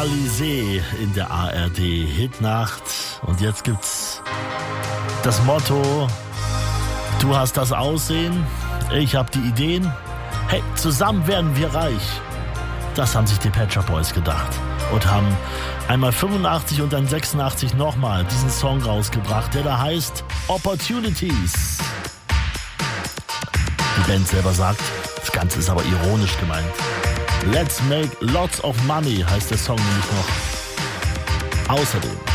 Alizé in der ARD Hitnacht. Und jetzt gibt's das Motto: Du hast das Aussehen, ich hab die Ideen. Hey, zusammen werden wir reich. Das haben sich die Pet Shop Boys gedacht und haben einmal 85 und dann 86 nochmal diesen Song rausgebracht, der da heißt Opportunities. Die Band selber sagt, das Ganze ist aber ironisch gemeint. Let's make lots of money heißt der Song nämlich noch. Außerdem